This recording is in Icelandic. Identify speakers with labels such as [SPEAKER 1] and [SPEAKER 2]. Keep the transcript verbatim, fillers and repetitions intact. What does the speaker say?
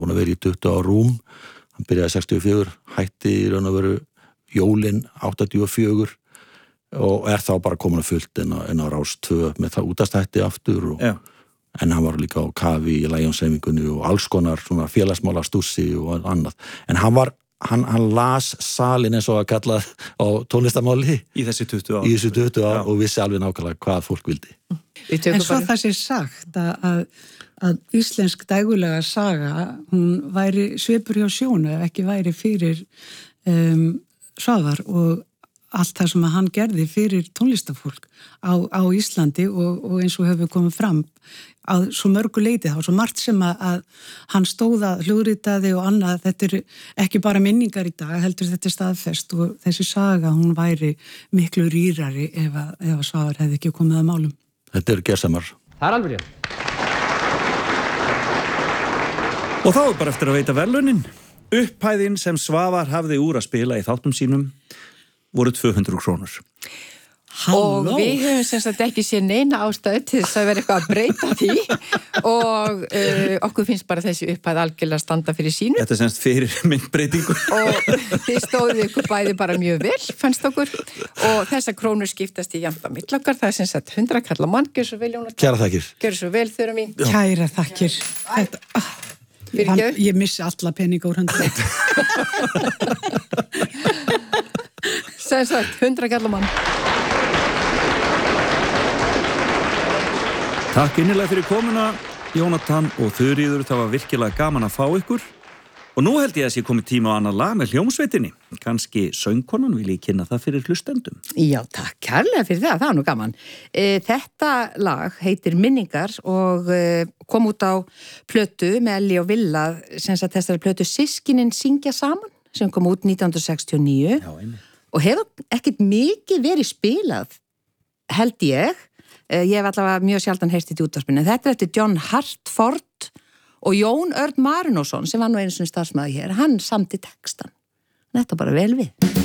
[SPEAKER 1] búin að vera í tuttugu á rúm, hann byrjaði sextíu og fjögur, hætti í raun og veru jólin áttatíu og fjögur og er þá bara komin að fullt inn á, inn á Rás tvö með það útastætti aftur og, en hann var líka á kafi í Lionshreyfingunni og alls konar svona félagsmála stússi og annað, en hann var hann, hann las salin eins og að kalla á tónlistamáli
[SPEAKER 2] í þessi tuttugu ár,
[SPEAKER 1] í þessi tuttugu ár og vissi alveg nákvæmlega hvað fólk vildi.
[SPEAKER 3] En svo það sé sagt að, að íslensk dægulega saga, hún væri svipur hjá sjónu ef ekki væri fyrir um, Svavar og allt það sem að hann gerði fyrir tónlistafólk á, á Íslandi og, og eins og hefur komið fram að svo mörgu leiti þá, svo margt sem að, að hann stóða hljóðritaði og annað, þetta er ekki bara minningar í dag, heldur þetta er staðfest og þessi saga, hún væri miklu rýrari ef að, ef að Svavar hefði ekki komið að málum.
[SPEAKER 1] Þetta eru gersamar.
[SPEAKER 4] Það er alveg rétt.
[SPEAKER 2] Og þá er bara eftir að veita verðlaunin. Upphæðin sem Svavar hafði úr að spila í þáttum sínum voru tvö hundruð krónur.
[SPEAKER 5] Og við höfum sem sagt ekki séð neina ástæðu til þess að vera eitthvað að breyta því og uh, okkur finnst bara þessi upphæð algjörlega standa fyrir sínu.
[SPEAKER 2] Þetta er semst fyrir myndbreytingu.
[SPEAKER 5] Og þið stóðu ykkur bæði bara mjög vel, fannst okkur, og þessar krónur skiptast í jafnt á milli okkar, það er sem sagt hundrað kall á mann, gjör svo vel Jónatan.
[SPEAKER 1] Kæra þakkir.
[SPEAKER 5] Gjör svo vel Þura mín.
[SPEAKER 3] Kæra þakkir. Þetta, ah, hann, ég missi alla peninga úr höndum.
[SPEAKER 5] Sem sagt, hundrað kall á mann.
[SPEAKER 2] Takk innilega fyrir komuna, Jónatan og Þuríður, það var virkilega gaman að fá ykkur. Og nú held ég að sé komið tíma á annað lag með hljómsveitinni. Kanski söngkonan vil ég kynna það fyrir hlustendum.
[SPEAKER 5] Já, takk kærlega fyrir það, það er nú gaman. Þetta lag heitir Minningar og kom út á plötu með Elli og Villa, sem sagt þessari plötu Systkinin syngja saman, sem kom út nítján hundruð sextíu og níu.
[SPEAKER 2] Já, einmitt.
[SPEAKER 5] Og hefur ekkert mikið verið spilað, held ég. Ég hef allavega mjög sjaldan heyrt í útvarpinu. Þetta er eftir John Hartford og Jón Örn Marinósson, sem var nú einu sinni starfsmaður hér. Hann samdi textan. Þetta bara vel við.